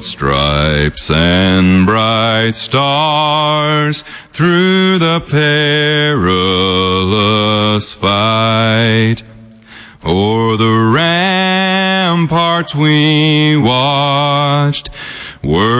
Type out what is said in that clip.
rainbowed stripes and bright stars through the perilous fight. O'er the ramparts we watched, were